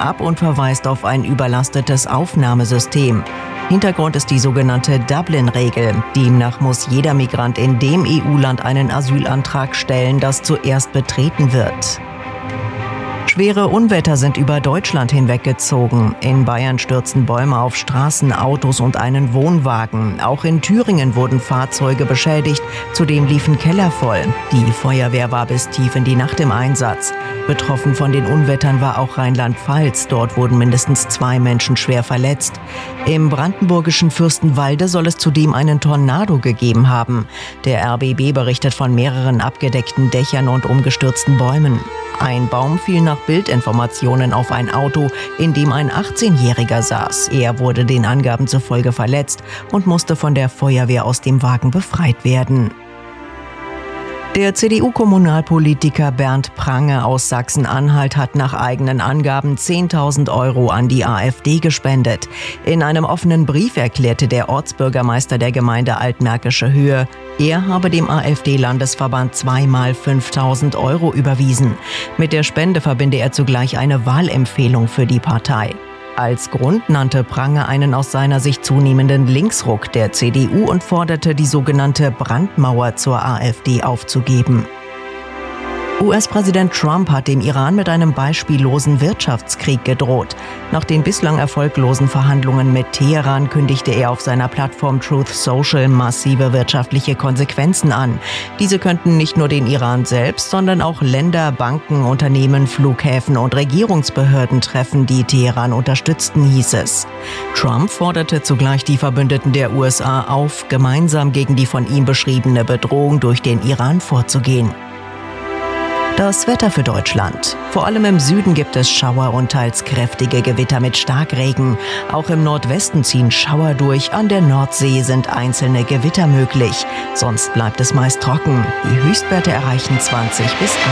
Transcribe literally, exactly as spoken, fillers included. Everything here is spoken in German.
ab und verweist auf ein überlastetes Aufnahmesystem. Hintergrund ist die sogenannte Dublin-Regel. Demnach muss jeder Migrant in dem E U-Land einen Asylantrag stellen, das zuerst betreten wird. Schwere Unwetter sind über Deutschland hinweggezogen. In Bayern stürzten Bäume auf Straßen, Autos und einen Wohnwagen. Auch in Thüringen wurden Fahrzeuge beschädigt, zudem liefen Keller voll. Die Feuerwehr war bis tief in die Nacht im Einsatz. Betroffen von den Unwettern war auch Rheinland-Pfalz. Dort wurden mindestens zwei Menschen schwer verletzt. Im brandenburgischen Fürstenwalde soll es zudem einen Tornado gegeben haben. Der R B B berichtet von mehreren abgedeckten Dächern und umgestürzten Bäumen. Ein Baum fiel nach Bildinformationen auf ein Auto, in dem ein achtzehnjähriger saß. Er wurde den Angaben zufolge verletzt und musste von der Feuerwehr aus dem Wagen befreit werden. Der C D U-Kommunalpolitiker Bernd Prange aus Sachsen-Anhalt hat nach eigenen Angaben zehntausend Euro an die AfD gespendet. In einem offenen Brief erklärte der Ortsbürgermeister der Gemeinde Altmärkische Höhe, er habe dem AfD-Landesverband zweimal fünftausend Euro überwiesen. Mit der Spende verbinde er zugleich eine Wahlempfehlung für die Partei. Als Grund nannte Prange einen aus seiner Sicht zunehmenden Linksruck der C D U und forderte, die sogenannte Brandmauer zur AfD aufzugeben. U S-Präsident Trump hat dem Iran mit einem beispiellosen Wirtschaftskrieg gedroht. Nach den bislang erfolglosen Verhandlungen mit Teheran kündigte er auf seiner Plattform Truth Social massive wirtschaftliche Konsequenzen an. Diese könnten nicht nur den Iran selbst, sondern auch Länder, Banken, Unternehmen, Flughäfen und Regierungsbehörden treffen, die Teheran unterstützten, hieß es. Trump forderte zugleich die Verbündeten der U S A auf, gemeinsam gegen die von ihm beschriebene Bedrohung durch den Iran vorzugehen. Das Wetter für Deutschland. Vor allem im Süden gibt es Schauer und teils kräftige Gewitter mit Starkregen. Auch im Nordwesten ziehen Schauer durch. An der Nordsee sind einzelne Gewitter möglich. Sonst bleibt es meist trocken. Die Höchstwerte erreichen zwanzig bis